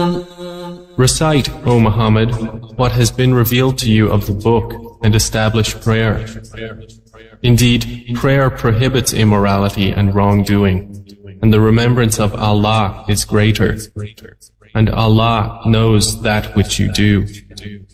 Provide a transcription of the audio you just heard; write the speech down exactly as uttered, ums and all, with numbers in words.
Recite, O Muhammad, what has been revealed to you of the book, and establish prayer. Indeed, prayer prohibits immorality and wrongdoing, and the remembrance of Allah is greater, and Allah knows that which you do.